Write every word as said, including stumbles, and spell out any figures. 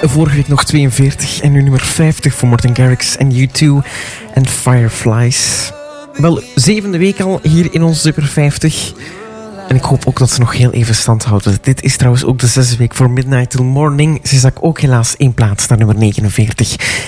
vorige week nog tweeënveertig en nu nummer vijftig voor Martin Garrix en U twee en Fireflies. Wel, zevende week al hier in onze Super vijftig. En ik hoop ook dat ze nog heel even stand houden. Dit is trouwens ook de zesde week voor Midnight Till Morning. Ze zak ook helaas één plaats naar nummer negenenveertig.